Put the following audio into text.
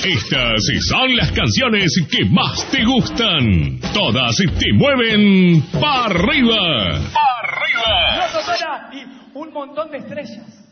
Estas son las canciones que más te gustan. Todas te mueven para arriba. ¡Para arriba! Y un montón de estrellas.